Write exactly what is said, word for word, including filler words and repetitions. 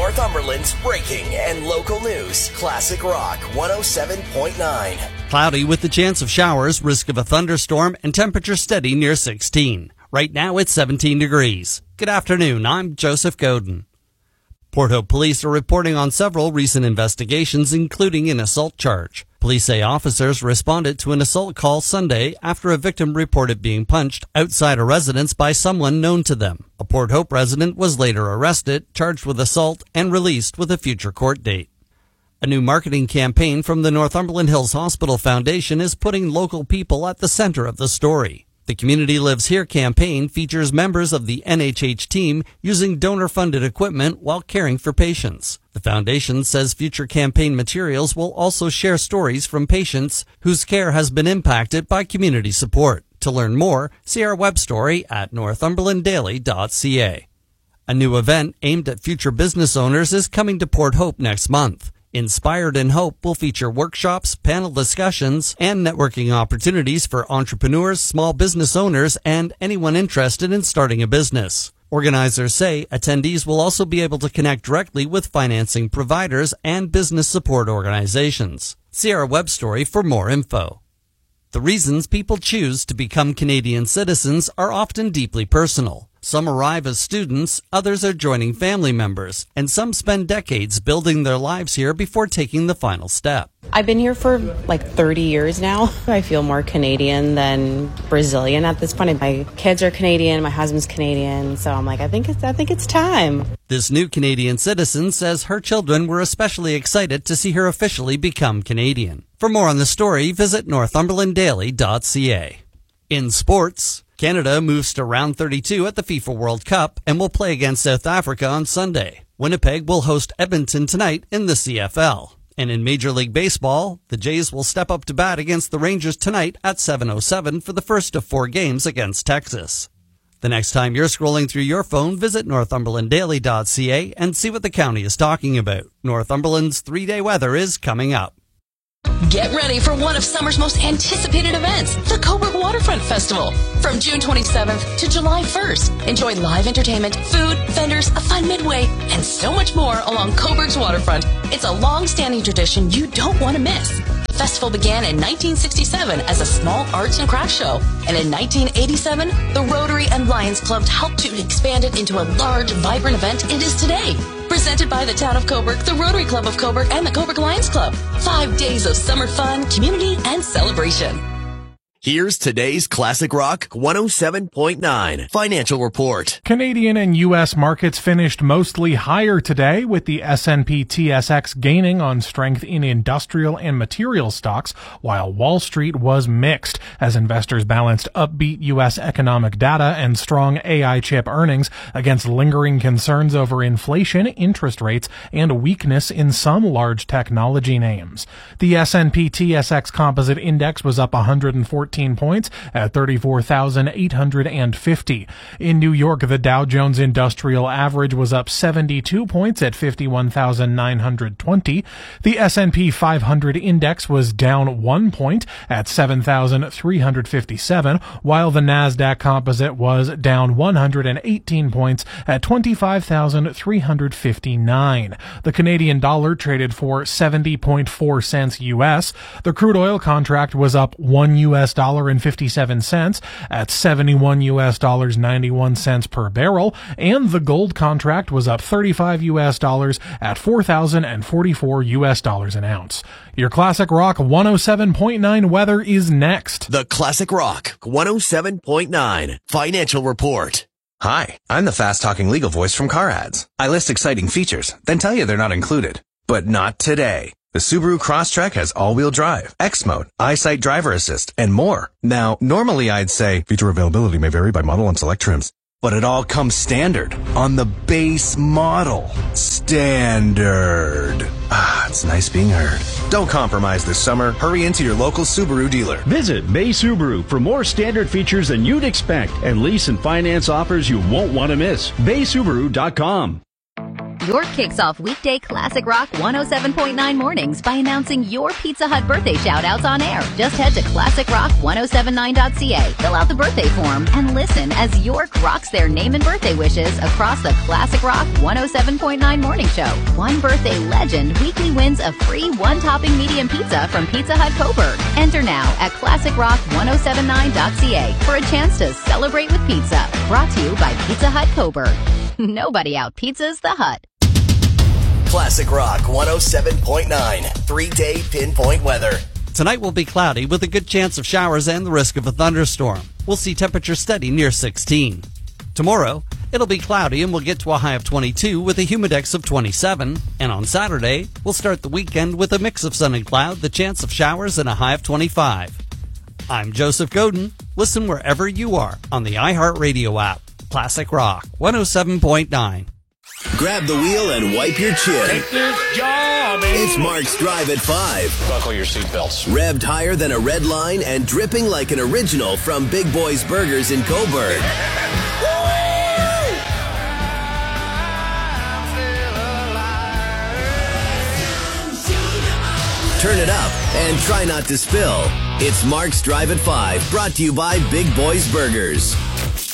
Northumberland's breaking and local news. Classic Rock one oh seven point nine. Cloudy with the chance of showers, risk of a thunderstorm, and temperature steady near sixteen. Right now it's seventeen degrees. Good afternoon, I'm Joseph Godin. Port Hope police are reporting on several recent investigations, including an assault charge. Police say officers responded to an assault call Sunday after a victim reported being punched outside a residence by someone known to them. A Port Hope resident was later arrested, charged with assault, and released with a future court date. A new marketing campaign from the Northumberland Hills Hospital Foundation is putting local people at the center of the story. The Community Lives Here campaign features members of the N H H team using donor-funded equipment while caring for patients. The foundation says future campaign materials will also share stories from patients whose care has been impacted by community support. To learn more, see our web story at northumberland daily dot c a. A new event aimed at future business owners is coming to Port Hope next month. Inspired in Hope will feature workshops, panel discussions, and networking opportunities for entrepreneurs, small business owners, and anyone interested in starting a business. Organizers say attendees will also be able to connect directly with financing providers and business support organizations. See our web story for more info. The reasons people choose to become Canadian citizens are often deeply personal. Some arrive as students, others are joining family members, and some spend decades building their lives here before taking the final step. I've been here for like thirty years now. I feel more Canadian than Brazilian at this point. My kids are Canadian, my husband's Canadian, so I'm like, I think it's, I think it's time. This new Canadian citizen says her children were especially excited to see her officially become Canadian. For more on the story, visit northumberland daily dot c a. In sports, Canada moves to round thirty-two at the FIFA World Cup and will play against South Africa on Sunday. Winnipeg will host Edmonton tonight in the C F L. And in Major League Baseball, the Jays will step up to bat against the Rangers tonight at seven oh seven for the first of four games against Texas. The next time you're scrolling through your phone, visit northumberland daily dot c a and see what the county is talking about. Northumberland's three-day weather is coming up. Get ready for one of summer's most anticipated events, the Cobourg Waterfront Festival. From June twenty-seventh to July first, enjoy live entertainment, food, vendors, a fun midway, and so much more along Cobourg's waterfront. It's a long-standing tradition you don't want to miss. The festival began in nineteen sixty-seven as a small arts and crafts show, and in nineteen eighty-seven, the Rotary and Lions Club helped to expand it into a large, vibrant event it is today. Presented by the Town of Cobourg, the Rotary Club of Cobourg, and the Cobourg Lions Club. Five days of summer fun, community, and celebration. Here's today's Classic Rock one oh seven point nine Financial Report. Canadian and U S markets finished mostly higher today, with the S and P T S X gaining on strength in industrial and material stocks, while Wall Street was mixed as investors balanced upbeat U S economic data and strong A I chip earnings against lingering concerns over inflation, interest rates, and weakness in some large technology names. The S and P T S X Composite Index was up one hundred fourteen points at thirty-four thousand eight hundred fifty. In New York, the Dow Jones Industrial Average was up seventy-two points at fifty-one thousand nine hundred twenty. The S and P five hundred Index was down one point at seven thousand three hundred fifty-seven, while the NASDAQ Composite was down one hundred eighteen points at twenty-five thousand three hundred fifty-nine. The Canadian dollar traded for seventy point four cents U S. The crude oil contract was up one U S dollar and fifty-seven cents at seventy-one U S dollars ninety-one cents per barrel, and the gold contract was up thirty-five U S dollars at four thousand forty-four U S dollars an ounce. Your Classic Rock one oh seven point nine weather is next. The Classic Rock one oh seven point nine Financial Report. Hi, I'm the fast-talking legal voice from Car Ads. I list exciting features, then tell you they're not included. But not today. The Subaru Crosstrek has all-wheel drive, X-Mode, EyeSight Driver Assist, and more. Now, normally I'd say feature availability may vary by model and select trims, but it all comes standard on the base model. Standard. Ah, it's nice being heard. Don't compromise this summer. Hurry into your local Subaru dealer. Visit Bay Subaru for more standard features than you'd expect and lease and finance offers you won't want to miss. bay subaru dot com. York kicks off weekday Classic Rock one oh seven point nine mornings by announcing your Pizza Hut birthday shout-outs on air. Just head to classic rock ten seventy-nine dot c a, fill out the birthday form, and listen as York rocks their name and birthday wishes across the Classic Rock one oh seven point nine morning show. One birthday legend weekly wins a free one-topping medium pizza from Pizza Hut Coburg. Enter now at classic rock ten seventy-nine dot c a for a chance to celebrate with pizza. Brought to you by Pizza Hut Coburg. Nobody out-pizzas the Hut. Classic Rock one oh seven point nine. Three-day pinpoint weather. Tonight will be cloudy with a good chance of showers and the risk of a thunderstorm. We'll see temperatures steady near sixteen. Tomorrow, it'll be cloudy and we'll get to a high of twenty-two with a humidex of twenty-seven. And on Saturday, we'll start the weekend with a mix of sun and cloud, the chance of showers, and a high of twenty-five. I'm Joseph Godin. Listen wherever you are on the iHeartRadio app. Classic Rock one oh seven point nine. Grab the wheel and wipe your chin. Take this job. It's Mark's Drive at five. Buckle your seatbelts. Revved higher than a red line and dripping like an original from Big Boy's Burgers in Coburg. Turn it up and try not to spill. It's Mark's Drive at five, brought to you by Big Boy's Burgers.